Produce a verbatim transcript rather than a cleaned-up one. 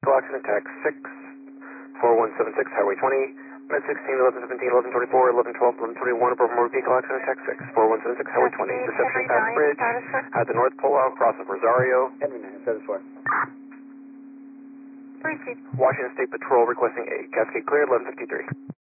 accident, tax six, four one seven six, Highway twenty, Med sixteen, eleven seventeen, eleven twenty-four, eleven twelve, eleven twenty-one, above motor vehicle accident, tax six, four one seven six, Highway twenty, Deception Pass Bridge, at the North Pullout, cross of Rosario. Every nine seven four. Washington State Patrol requesting a Cascade cleared, eleven fifty-three.